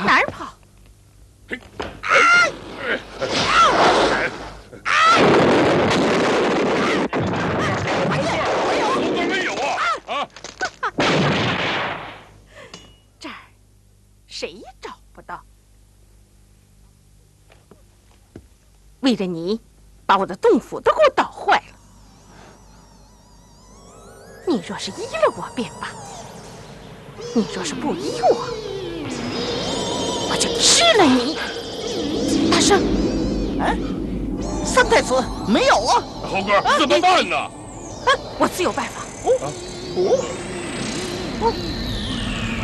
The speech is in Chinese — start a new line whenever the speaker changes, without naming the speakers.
哪儿跑？
没有啊！啊！
这儿谁也找不到。为了你，把我的洞府都给我捣坏了。你若是依了我便罢，你若是不依我，我就吃了你！大圣，
哎，三太子没有啊！
猴哥，怎么办呢？
我自有办法。
哦。